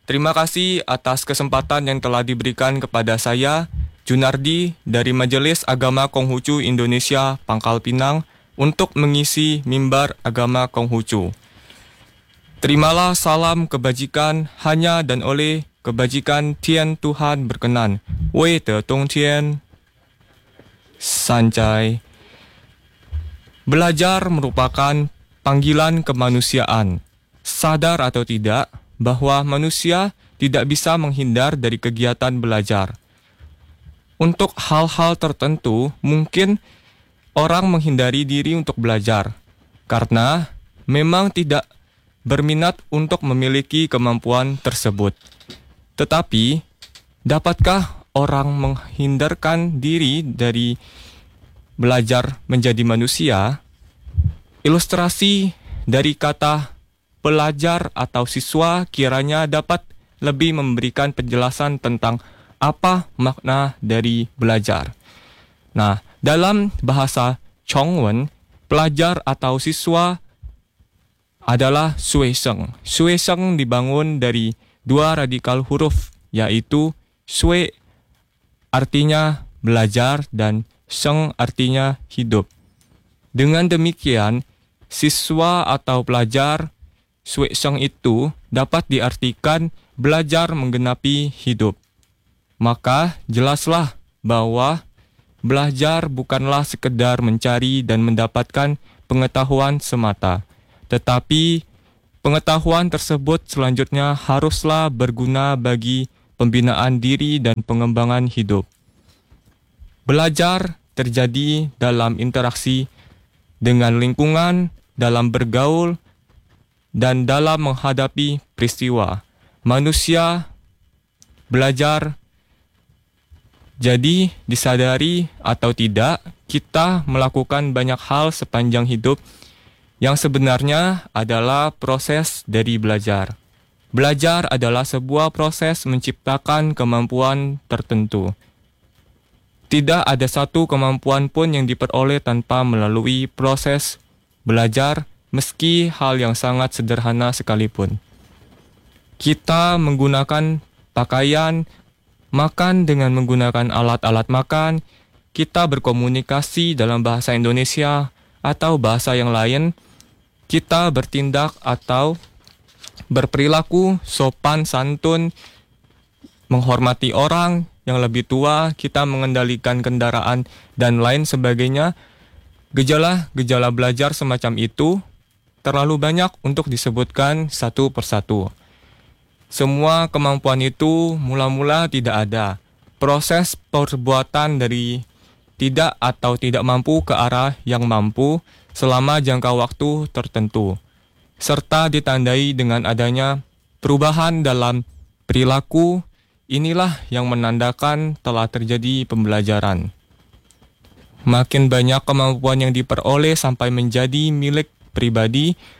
Terima kasih atas kesempatan yang telah diberikan kepada saya, Junardi, dari Majelis Agama Konghucu Indonesia Pangkal Pinang, untuk mengisi mimbar agama Konghucu. Terimalah salam kebajikan hanya dan oleh kebajikan Tian Tuhan berkenan. Wei de Dong Tian Sanjay. Belajar merupakan panggilan kemanusiaan. Sadar atau tidak, bahwa manusia tidak bisa menghindar dari kegiatan belajar. Untuk hal-hal tertentu, mungkin orang menghindari diri untuk belajar, karena memang tidak berminat untuk memiliki kemampuan tersebut. Tetapi, dapatkah orang menghindarkan diri dari belajar menjadi manusia? Ilustrasi dari kata pelajar atau siswa kiranya dapat lebih memberikan penjelasan tentang apa makna dari belajar. Nah, dalam bahasa Chongwen, pelajar atau siswa adalah suesheng. Suesheng dibangun dari dua radikal huruf, yaitu sue artinya belajar dan sheng artinya hidup. Dengan demikian, siswa atau pelajar suesheng itu dapat diartikan belajar menggenapi hidup. Maka jelaslah bahwa belajar bukanlah sekedar mencari dan mendapatkan pengetahuan semata, tetapi pengetahuan tersebut selanjutnya haruslah berguna bagi pembinaan diri dan pengembangan hidup. Belajar terjadi dalam interaksi dengan lingkungan, dalam bergaul, dan dalam menghadapi peristiwa. Manusia belajar. Jadi, disadari atau tidak, kita melakukan banyak hal sepanjang hidup yang sebenarnya adalah proses dari belajar. Belajar adalah sebuah proses menciptakan kemampuan tertentu. Tidak ada satu kemampuan pun yang diperoleh tanpa melalui proses belajar, meski hal yang sangat sederhana sekalipun. Kita menggunakan pakaian, makan dengan menggunakan alat-alat makan, kita berkomunikasi dalam bahasa Indonesia atau bahasa yang lain, kita bertindak atau berperilaku sopan santun, menghormati orang yang lebih tua, kita mengendalikan kendaraan, dan lain sebagainya. Gejala-gejala belajar semacam itu terlalu banyak untuk disebutkan satu persatu. Semua kemampuan itu mula-mula tidak ada. Proses perbuatan dari tidak atau tidak mampu ke arah yang mampu selama jangka waktu tertentu, serta ditandai dengan adanya perubahan dalam perilaku. Inilah yang menandakan telah terjadi pembelajaran. Makin banyak kemampuan yang diperoleh sampai menjadi milik pribadi,